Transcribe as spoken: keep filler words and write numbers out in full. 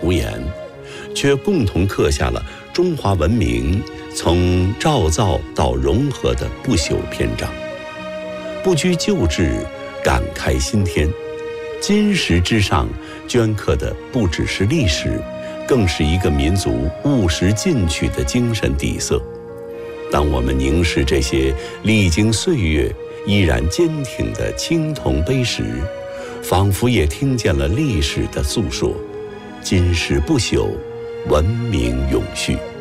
胡言，却共同刻下了中华文明从造造到融合的不朽篇章。不拘旧制，感开新天，金石之上镌刻的不只是历史，更是一个民族务实进取的精神底色。当我们凝视这些历经岁月依然坚挺的青铜碑石，仿佛也听见了历史的诉说，今世不朽，文明永续。